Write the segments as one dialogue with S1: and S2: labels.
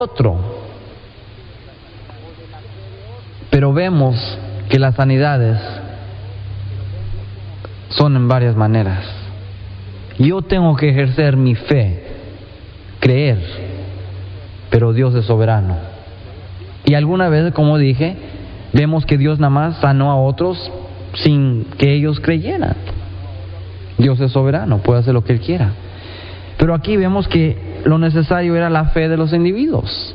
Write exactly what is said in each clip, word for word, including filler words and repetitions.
S1: otro. Pero vemos que las sanidades son en varias maneras. Yo tengo que ejercer mi fe, creer, pero Dios es soberano. Y alguna vez, como dije, vemos que Dios nada más sanó a otros sin que ellos creyeran. Dios es soberano, puede hacer lo que Él quiera. Pero aquí vemos que lo necesario era la fe de los individuos.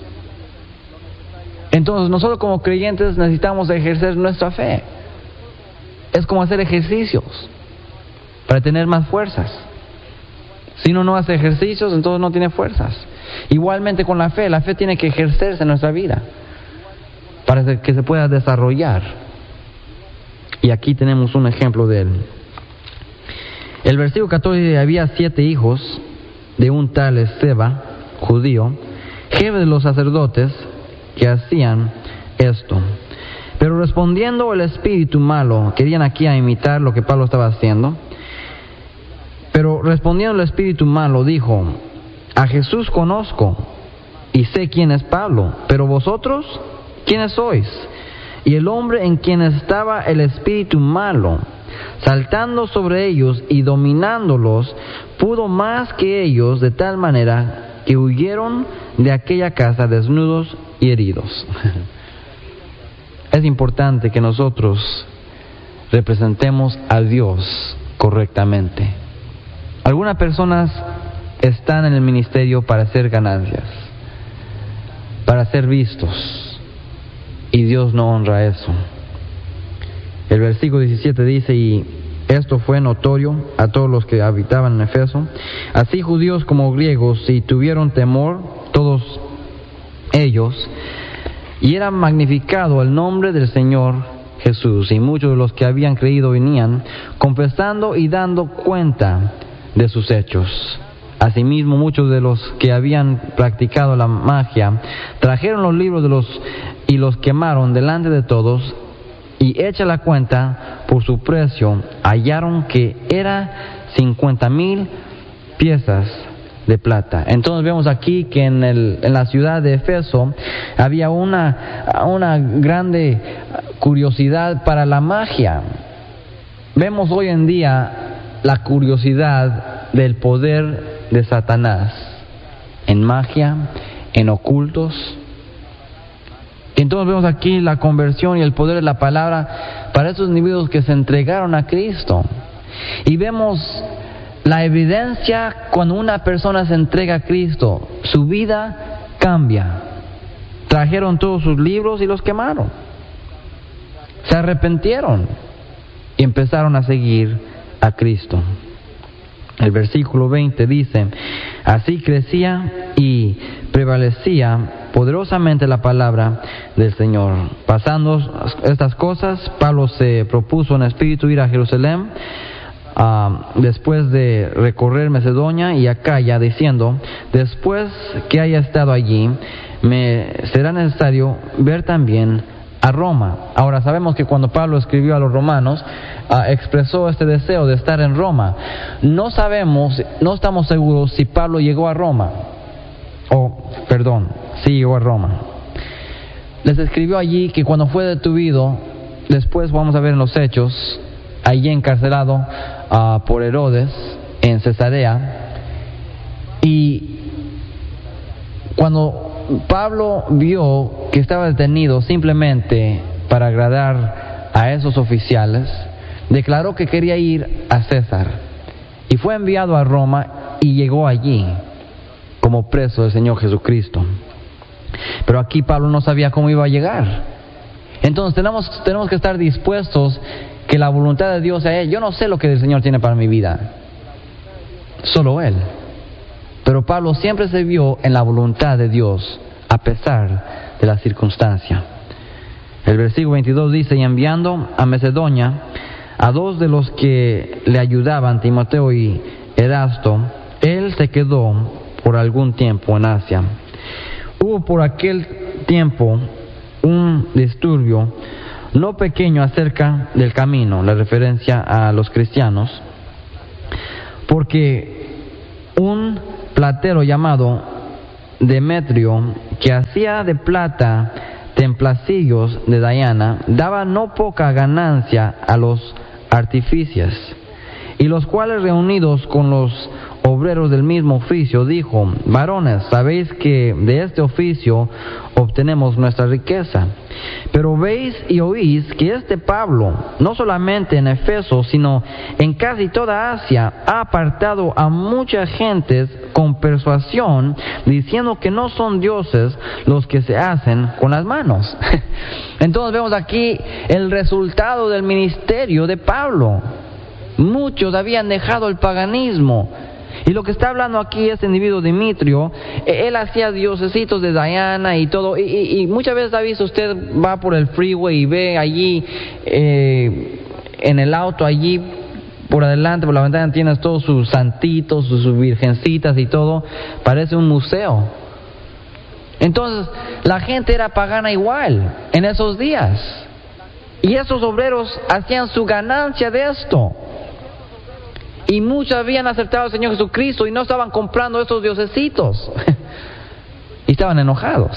S1: Entonces nosotros como creyentes necesitamos ejercer nuestra fe. Es como hacer ejercicios para tener más fuerzas. Si uno no hace ejercicios, entonces no tiene fuerzas. Igualmente con la fe, la fe tiene que ejercerse en nuestra vida para que se pueda desarrollar. Y aquí tenemos un ejemplo de él. El versículo catorce dice: había siete hijos de un tal Esceva, judío, jefe de los sacerdotes, que hacían esto. Pero respondiendo el espíritu malo, querían aquí a imitar lo que Pablo estaba haciendo. Pero respondiendo el espíritu malo, dijo: a Jesús conozco y sé quién es Pablo, pero vosotros, ¿quiénes sois? Y el hombre en quien estaba el espíritu malo, saltando sobre ellos y dominándolos, pudo más que ellos, de tal manera que huyeron de aquella casa desnudos y heridos. Es importante que nosotros representemos a Dios correctamente. Algunas personas están en el ministerio para hacer ganancias, para ser vistos, y Dios no honra eso. El versículo diecisiete dice: y esto fue notorio a todos los que habitaban en Efeso, así judíos como griegos, y tuvieron temor todos ellos, y era magnificado el nombre del Señor Jesús, y muchos de los que habían creído venían confesando y dando cuenta de sus hechos. Asimismo, muchos de los que habían practicado la magia trajeron los libros de los y los quemaron delante de todos, y hecha la cuenta por su precio, hallaron que era cincuenta mil piezas de plata. Entonces vemos aquí que en, el, en la ciudad de Efeso había una, una grande curiosidad para la magia. Vemos hoy en día la curiosidad del poder de Satanás en magia, en ocultos. Entonces vemos aquí la conversión y el poder de la palabra para esos individuos que se entregaron a Cristo. Y vemos la evidencia cuando una persona se entrega a Cristo, su vida cambia. Trajeron todos sus libros y los quemaron. Se arrepintieron y empezaron a seguir a Cristo. El versículo veinte dice: así crecía y prevalecía poderosamente la palabra del Señor. Pasando estas cosas, Pablo se propuso en espíritu ir a Jerusalén, uh, después de recorrer Macedonia y Acaya, diciendo: después que haya estado allí, me será necesario ver también a Roma. Ahora sabemos que cuando Pablo escribió a los romanos, uh, expresó este deseo de estar en Roma. No sabemos, no estamos seguros si Pablo llegó a Roma, o, perdón, sí llegó a Roma. Les escribió allí que cuando fue detuvido, después vamos a ver en los Hechos, allí encarcelado uh, por Herodes en Cesarea, y cuando Pablo vio que estaba detenido simplemente para agradar a esos oficiales, declaró que quería ir a César y fue enviado a Roma y llegó allí como preso del Señor Jesucristo. Pero aquí Pablo no sabía cómo iba a llegar. Entonces tenemos, tenemos que estar dispuestos que la voluntad de Dios sea Él. Yo no sé lo que el Señor tiene para mi vida, solo Él. Pero Pablo siempre se vio en la voluntad de Dios, a pesar de la circunstancia. El versículo veintidós dice: y enviando a Macedonia a dos de los que le ayudaban, Timoteo y Erasto, él se quedó por algún tiempo en Asia. Hubo por aquel tiempo un disturbio no pequeño acerca del camino, la referencia a los cristianos, porque un platero llamado Demetrio, que hacía de plata templacillos de Diana, daba no poca ganancia a los artífices, y los cuales, reunidos con los obreros del mismo oficio, dijo: varones, sabéis que de este oficio obtenemos nuestra riqueza. Pero veis y oís que este Pablo, no solamente en Efeso, sino en casi toda Asia, ha apartado a muchas gentes con persuasión, diciendo que no son dioses los que se hacen con las manos. Entonces vemos aquí el resultado del ministerio de Pablo. Muchos habían dejado el paganismo. Y lo que está hablando aquí este individuo Demetrio, él hacía diosesitos de Diana y todo, y, y, y muchas veces ha visto, usted va por el freeway y ve allí, eh, en el auto allí, por adelante, por la ventana, tienes todos sus santitos, sus, sus virgencitas y todo, parece un museo. Entonces, la gente era pagana igual en esos días, y esos obreros hacían su ganancia de esto. Y muchos habían aceptado al Señor Jesucristo y no estaban comprando esos diosesitos. Y estaban enojados.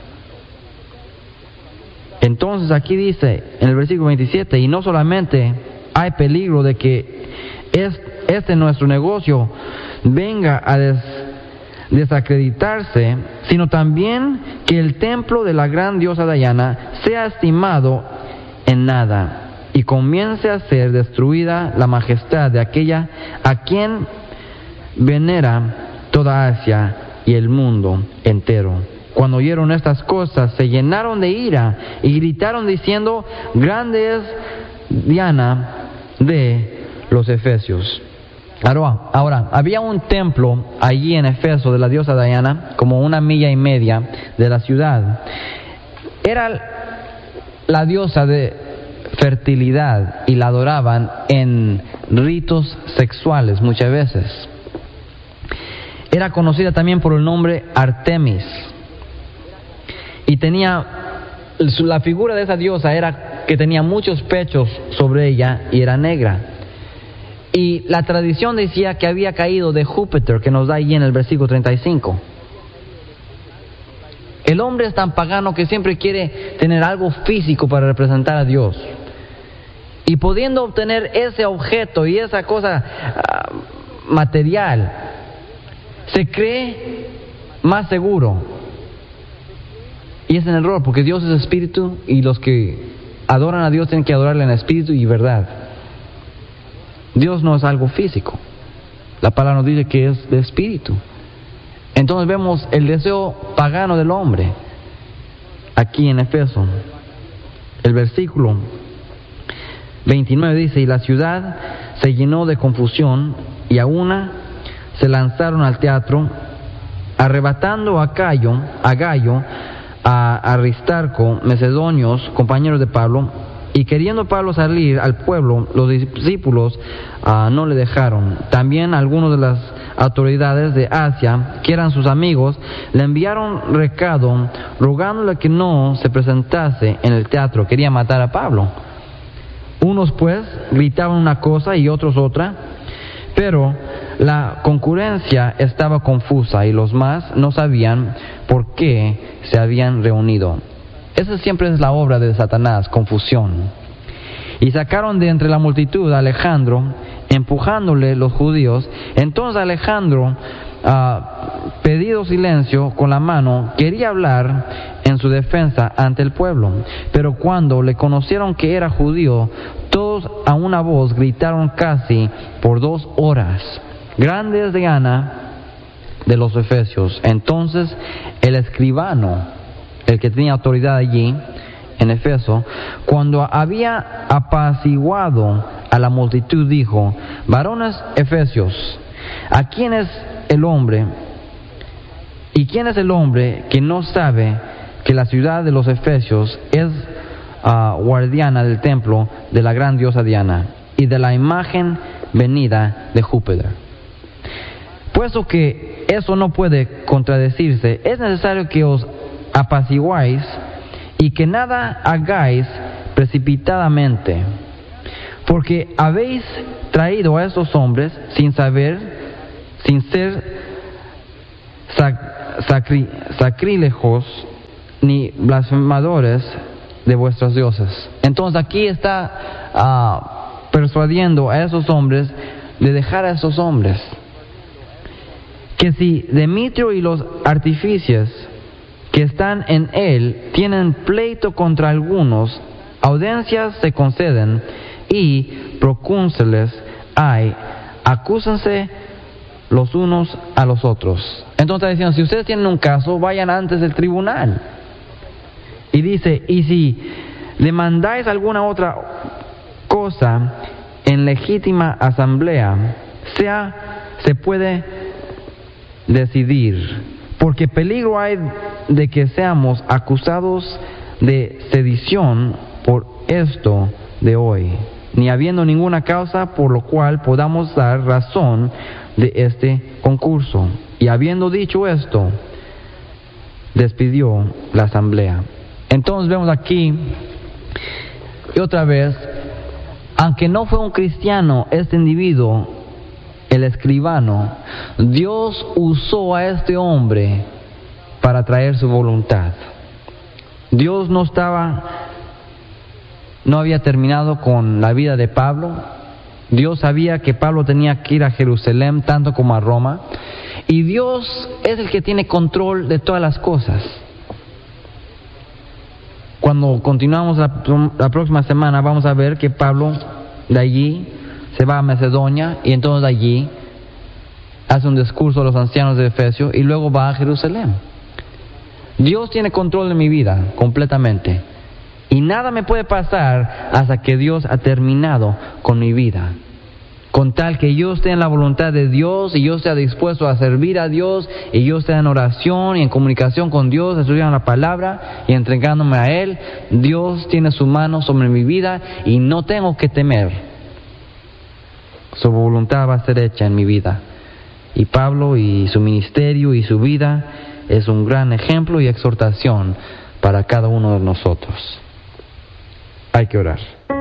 S1: Entonces aquí dice en el versículo veintisiete, y no solamente hay peligro de que es, este nuestro negocio venga a des, desacreditarse, sino también que el templo de la gran diosa Diana sea estimado en nada, y comience a ser destruida la majestad de aquella a quien venera toda Asia y el mundo entero. Cuando oyeron estas cosas, se llenaron de ira y gritaron diciendo: grande es Diana de los Efesios. Ahora, ahora, había un templo allí en Efeso de la diosa Diana, como una milla y media de la ciudad. Era la diosa de fertilidad y la adoraban en ritos sexuales muchas veces. Era conocida también por el nombre Artemis, y tenía, la figura de esa diosa era que tenía muchos pechos sobre ella y era negra. Y la tradición decía que había caído de Júpiter, que nos da ahí en el versículo treinta y cinco. El hombre es tan pagano que siempre quiere tener algo físico para representar a Dios. Y pudiendo obtener ese objeto y esa cosa uh, material, se cree más seguro. Y es un error, porque Dios es espíritu y los que adoran a Dios tienen que adorarle en espíritu y verdad. Dios no es algo físico. La palabra nos dice que es de espíritu. Entonces vemos el deseo pagano del hombre aquí en Efeso. El versículo veintinueve dice: y la ciudad se llenó de confusión, y a una se lanzaron al teatro, arrebatando a Gallo, a Gallo, a Aristarco, macedonios, compañeros de Pablo, y queriendo Pablo salir al pueblo, los discípulos uh, no le dejaron. También algunos de las autoridades de Asia, que eran sus amigos, le enviaron recado rogándole que no se presentase en el teatro. Quería matar a Pablo. Unos pues gritaban una cosa y otros otra, pero la concurrencia estaba confusa y los más no sabían por qué se habían reunido. Esa siempre es la obra de Satanás, confusión. Y sacaron de entre la multitud a Alejandro, empujándole los judíos. Entonces Alejandro, uh, pedido silencio con la mano, quería hablar en su defensa ante el pueblo. Pero cuando le conocieron que era judío, todos a una voz gritaron casi por dos horas: grande es Diana de los Efesios. Entonces el escribano, el que tenía autoridad allí en Efeso, cuando había apaciguado a la multitud, dijo: varones efesios, ¿a quién es el hombre? ¿Y quién es el hombre que no sabe que la ciudad de los Efesios es uh, guardiana del templo de la gran diosa Diana y de la imagen venida de Júpiter? Puesto que eso no puede contradecirse, es necesario que os apaciguáis y que nada hagáis precipitadamente, porque habéis traído a estos hombres sin saber, sin ser sacri, sacrílegos ni blasfemadores de vuestros dioses. Entonces aquí está uh, persuadiendo a esos hombres de dejar a esos hombres. Que si Demetrio y los artífices que están en él tienen pleito contra algunos, audiencias se conceden y procúnceles hay, acúsense los unos a los otros. Entonces está diciendo, si ustedes tienen un caso, vayan antes del tribunal. Y dice, y si demandáis alguna otra cosa en legítima asamblea, sea, se puede decidir, porque peligro hay de que seamos acusados de sedición por esto de hoy, ni habiendo ninguna causa por lo cual podamos dar razón de este concurso. Y habiendo dicho esto, despidió la asamblea. Entonces vemos aquí, y otra vez, aunque no fue un cristiano este individuo, el escribano, Dios usó a este hombre para traer su voluntad. Dios no estaba, no había terminado con la vida de Pablo. Dios sabía que Pablo tenía que ir a Jerusalén tanto como a Roma, y Dios es el que tiene control de todas las cosas. Cuando continuamos la, la próxima semana vamos a ver que Pablo de allí se va a Macedonia y entonces de allí hace un discurso a los ancianos de Efesio y luego va a Jerusalén. Dios tiene control de mi vida completamente y nada me puede pasar hasta que Dios ha terminado con mi vida. Con tal que yo esté en la voluntad de Dios y yo esté dispuesto a servir a Dios y yo esté en oración y en comunicación con Dios, estudiando la palabra y entregándome a Él, Dios tiene su mano sobre mi vida y no tengo que temer. Su voluntad va a ser hecha en mi vida. Y Pablo y su ministerio y su vida es un gran ejemplo y exhortación para cada uno de nosotros. Hay que orar.